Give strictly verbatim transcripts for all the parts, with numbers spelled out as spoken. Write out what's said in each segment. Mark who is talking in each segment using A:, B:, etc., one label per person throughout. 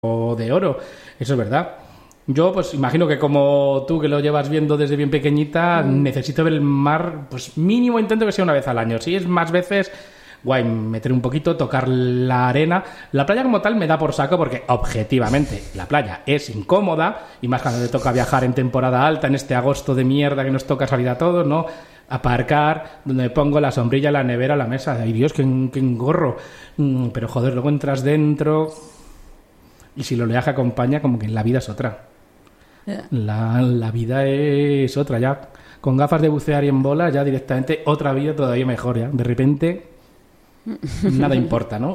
A: de oro, eso es verdad. Yo, pues imagino que como tú, que lo llevas viendo desde bien pequeñita, mm. necesito ver el mar, pues mínimo intento que sea una vez al año. Si es más veces, guay, meter un poquito, tocar la arena. La playa como tal me da por saco porque, objetivamente, la playa es incómoda, y más cuando te toca viajar en temporada alta, en este agosto de mierda que nos toca salir a todos, ¿no? Aparcar, donde me pongo la sombrilla, la nevera, la mesa. Ay, Dios, qué, qué engorro. Mm, pero, joder, luego entras dentro... Y si lo oleaje acompaña, como que la vida es otra. Yeah. La, la vida es otra, ya. Con gafas de bucear y en bola, ya directamente otra vida todavía mejor, ya. De repente, nada importa, ¿no?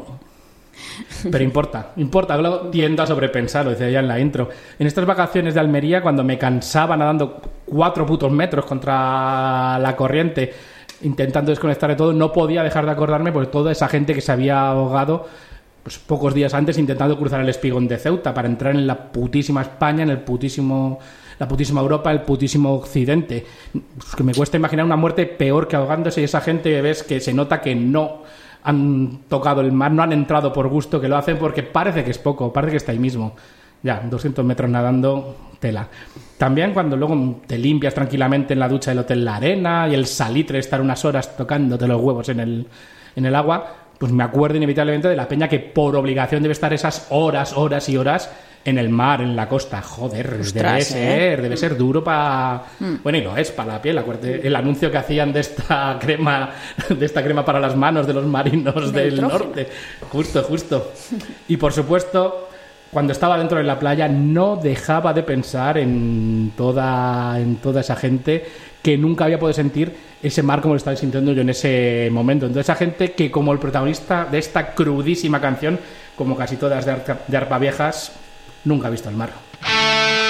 A: Pero importa, importa. Luego tiendo a sobrepensar, lo decía ya en la intro. En estas vacaciones de Almería, cuando me cansaba nadando cuatro putos metros contra la corriente, intentando desconectar de todo, no podía dejar de acordarme por toda esa gente que se había ahogado pues pocos días antes intentando cruzar el espigón de Ceuta para entrar en la putísima España, en el putísimo, la putísima Europa, el putísimo Occidente. Pues que me cuesta imaginar una muerte peor que ahogándose, y esa gente ves que se nota que no han tocado el mar, no han entrado por gusto, que lo hacen porque parece que es poco, parece que está ahí mismo. Ya, doscientos metros nadando, tela. También cuando luego te limpias tranquilamente en la ducha del hotel la arena y el salitre, estar unas horas tocándote los huevos en el, en el agua, pues me acuerdo inevitablemente de la peña que por obligación debe estar esas horas, horas y horas en el mar, en la costa. Joder, Ostras, debe ser, ¿eh? debe ser duro para... Mm. Bueno, y lo es, para la piel. Acuérdate, el anuncio que hacían de esta crema, de esta crema para las manos de los marinos del, del norte. Justo, justo. Y por supuesto, cuando estaba dentro de la playa, no dejaba de pensar en toda, en toda esa gente que nunca había podido sentir ese mar como lo estaba sintiendo yo en ese momento. Entonces, esa gente que, como el protagonista de esta crudísima canción, como casi todas de, Arpa, de Arpa Viejas, nunca ha visto el mar.